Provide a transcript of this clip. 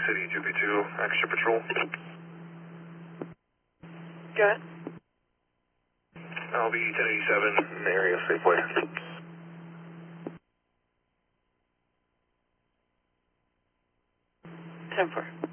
City 2B2, extra patrol. Go ahead. I'll be 1087 in the area Safeway. 10-4.